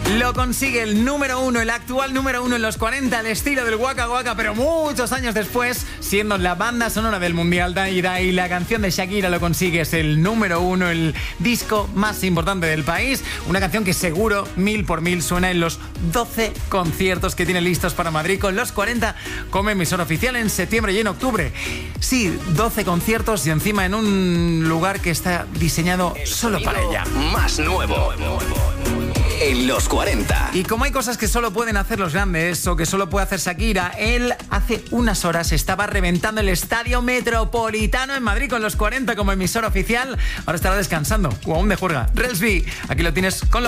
Lo consigue el número uno, el actual número uno en los 40, el estilo del Waka Waka, pero muchos años después, siendo la banda sonora del Mundial. Y la canción de Shakira lo consigue, es el número uno, el disco más importante del país. Una canción que seguro, 1000 por 1000, suena en los 12 conciertos que tiene listos para Madrid con los 40 como emisora oficial en septiembre y en octubre. Sí, 12 conciertos y encima en un lugar que está diseñado solo para ella. Más nuevo en los 40. Y como hay cosas que solo pueden hacer los grandes o que solo puede hacer Shakira, él hace unas horas estaba reventando el Estadio Metropolitano en Madrid con los 40 como emisora oficial. Ahora estará descansando o aún de juerga. Relsby, aquí lo tienes con